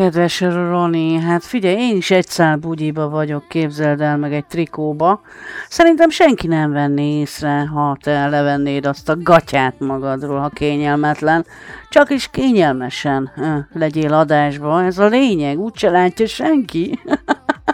Kedves Roni, hát figyelj, én is egy szál bugyiba vagyok, képzeld el, meg egy trikóba. Szerintem senki nem venné észre, ha te levennéd azt a gatyát magadról, ha kényelmetlen. Csak is kényelmesen legyél adásba, ez a lényeg, úgyse látja senki.